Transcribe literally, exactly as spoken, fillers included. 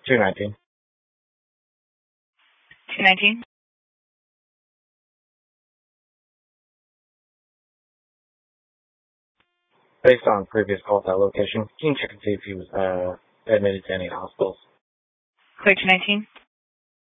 two nineteen. two nineteen. Based on previous calls at that location, can you check and see if he was uh, admitted to any hospitals? Clear two nineteen.